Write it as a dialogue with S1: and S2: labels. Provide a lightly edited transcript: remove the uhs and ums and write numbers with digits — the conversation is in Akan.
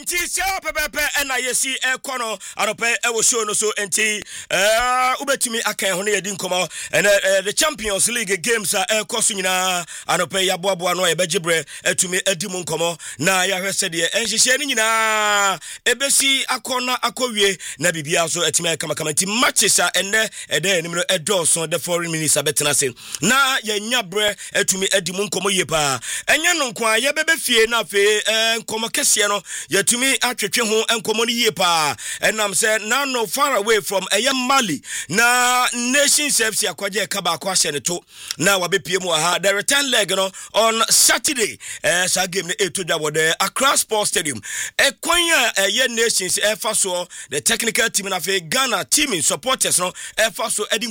S1: enti sɛ pepepe na yesi ekono anope ewo show no so enti ubetumi akan ho na yedi nkomo the Champions League games ekoso nyina anope yaboaboa no ebegibre etumi edimu nkomo na ya hwese de enhihye ni nyina ebesi akona akowie na bibia so etimi kama nti matches enne ede enim no edoso the foreign minister betena se na yenya bre etumi edimu nkomo yepa enya no nko aye bebefie na fe nkomo kese no yatumi atwetwe ho nkomo no yepa enam se na no far away from Mali na nation service akwaje kaba akwahye ne to na wabepie mu ha the return leg no on Saturday sa game ne etodwa wode Accra Sports Stadium ekwanya nations efa so the technical team na fe Ghana team supporters no efa so